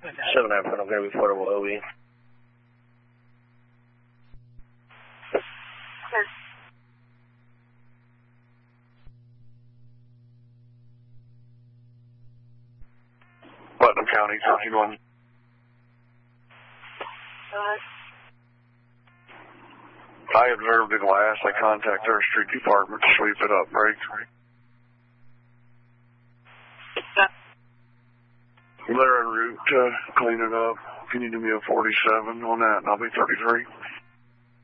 7-9, I'm going to be portable OB. Putnam County, 13-1. I observed a glass. I contacted our street department to sweep it up, break. They're en route to clean it up. If you need to be a 47 on that, and I'll be 33.